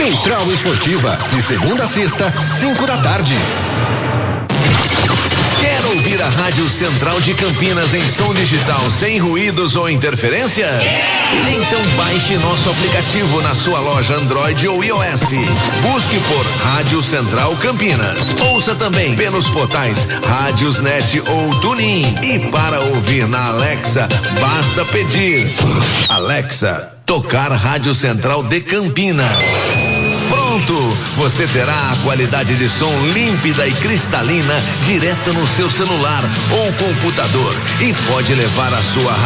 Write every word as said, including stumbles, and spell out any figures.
Central Esportiva, de segunda a sexta, cinco da tarde. Quer ouvir a Rádio Central de Campinas em som digital sem ruídos ou interferências? Então baixe nosso aplicativo na sua loja Android ou iOS. Busque por Rádio Central Campinas. Ouça também pelos portais Rádiosnet ou TuneIn. E para ouvir na Alexa, basta pedir: Alexa, tocar Rádio Central de Campinas. Pronto, você terá a qualidade de som límpida e cristalina direto no seu celular ou computador e pode levar a sua